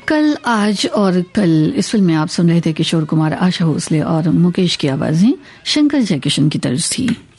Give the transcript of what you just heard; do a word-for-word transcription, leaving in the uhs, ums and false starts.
कल, आज और कल इस फिल्म में आप सुन रहे थे किशोर कुमार, आशा भोसले और मुकेश की आवाजें शंकर जयकिशन की तर्ज थी।